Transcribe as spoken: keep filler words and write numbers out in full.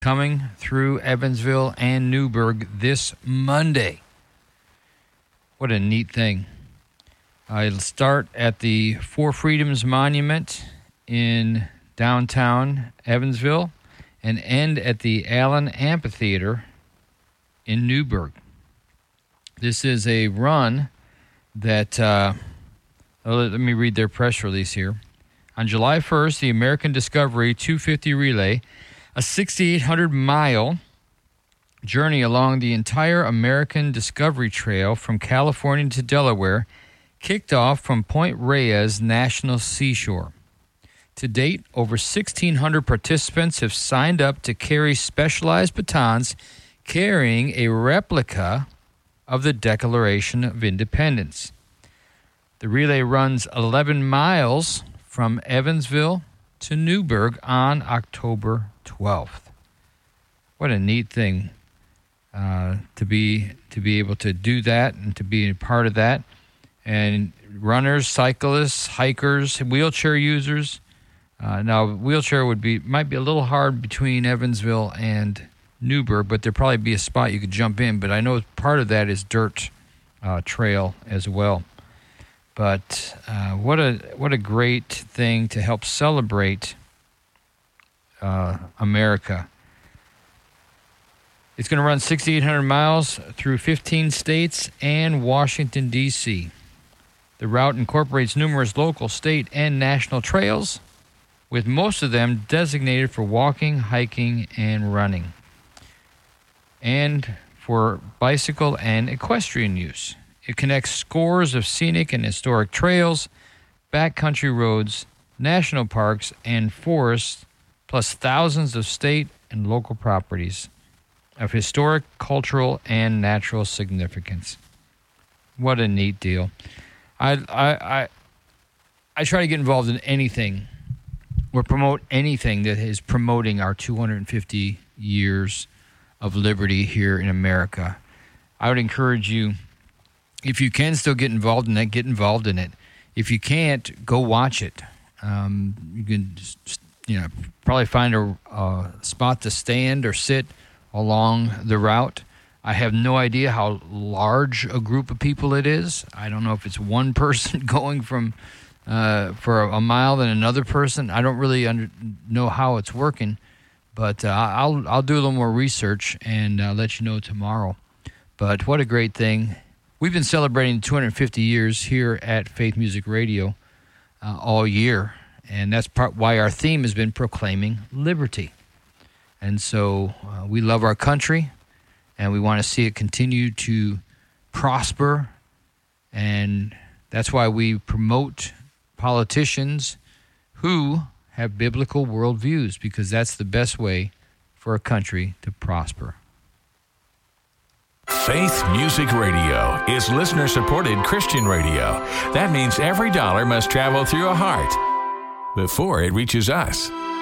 coming through Evansville and Newburgh this Monday. What a neat thing. I'll start at the Four Freedoms Monument in downtown Evansville and end at the Allen Amphitheater in Newburgh. This is a run that, uh, let me read their press release here. On July first, the American Discovery two fifty Relay, a six thousand eight hundred mile journey along the entire American Discovery Trail from California to Delaware, kicked off from Point Reyes National Seashore. To date, over sixteen hundred participants have signed up to carry specialized batons carrying a replica of the Declaration of Independence. The relay runs eleven miles from Evansville to Newburgh on October twelfth. What a neat thing uh, to be to be able to do that and to be a part of that. And runners, cyclists, hikers, wheelchair users. Uh, now, wheelchair would be might be a little hard between Evansville and Newburgh, but there'd probably be a spot you could jump in. But I know part of that is dirt uh, trail as well. But uh, what a what a great thing to help celebrate uh, America. It's going to run six thousand eight hundred miles through fifteen states and Washington, D C The route incorporates numerous local, state, and national trails, with most of them designated for walking, hiking, and running, and for bicycle and equestrian use. It connects scores of scenic and historic trails, backcountry roads, national parks, and forests, plus thousands of state and local properties of historic, cultural, and natural significance. What a neat deal. I, I, I, I try to get involved in anything or promote anything that is promoting our two hundred fifty years of liberty here in America. I would encourage you, if you can still get involved in that, get involved in it. If you can't, go watch it. Um, you can just, you know, probably find a, a spot to stand or sit along the route. I have no idea how large a group of people it is. I don't know if it's one person going from uh, for a mile than another person. I don't really under, know how it's working, but uh, I'll I'll do a little more research and uh, let you know tomorrow. But what a great thing. We've been celebrating two hundred fifty years here at Faith Music Radio uh, all year, and that's part why our theme has been proclaiming liberty. And so uh, we love our country, and we want to see it continue to prosper, and that's why we promote politicians who have biblical worldviews, because that's the best way for a country to prosper. Faith Music Radio is listener-supported Christian radio. That means every dollar must travel through a heart before it reaches us.